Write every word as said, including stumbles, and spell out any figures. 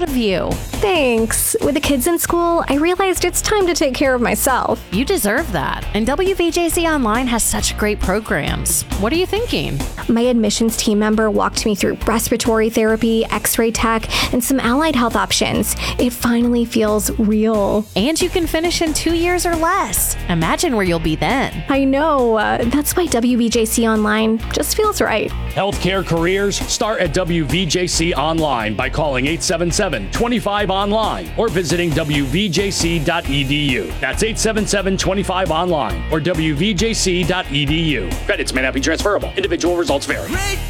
of you. Thanks. With the kids in school, I realized it's time to take care of myself. You deserve that. And W V J C Online has such great programs. What are you thinking? My admissions team member walked me through respiratory therapy, x-ray tech, and some allied health options. It finally feels real. And you can finish in two years or less. Imagine where you'll be then. I know. Uh, that's why W V J C Online just feels right. Healthcare careers start at W V J C Online by calling eight seven seven, two five online or visiting W V J C dot E D U. That's eight seven seven, two five online or W V J C dot E D U. Credits may not be transferable. Individual results vary.